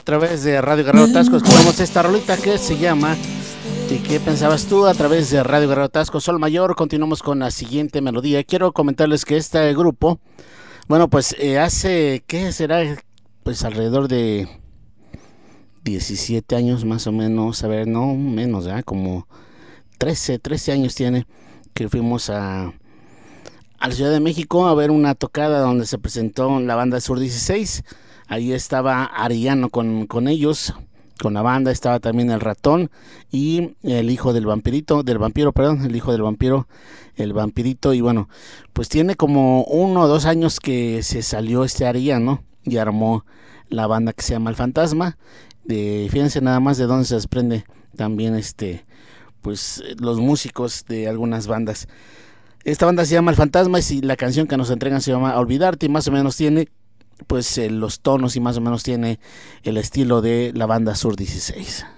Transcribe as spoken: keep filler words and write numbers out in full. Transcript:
través de Radio Guerrero Tasco escuchamos esta rolita que se llama ¿Y qué pensabas tú? A través de Radio Guerrero Tasco Sol Mayor. Continuamos con la siguiente melodía. Quiero comentarles que este grupo, bueno, pues eh, hace, ¿qué será? Pues alrededor de diecisiete años más o menos, a ver, no menos, ¿eh? Como trece, trece años tiene que fuimos a, a la Ciudad de México a ver una tocada donde se presentó la banda Sur dieciséis. Ahí estaba Arellano con, con ellos, con la banda, estaba también el Ratón y el hijo del vampirito, del vampiro, perdón, el hijo del vampiro, el vampirito. Y bueno, pues tiene como uno o dos años que se salió este Arellano y armó la banda que se llama El Fantasma. De, fíjense nada más de dónde se desprende también este, pues los músicos de algunas bandas. Esta banda se llama El Fantasma y la canción que nos entregan se llama Olvidarte, y más o menos tiene pues eh, los tonos y más o menos tiene el estilo de la banda Sur dieciséis.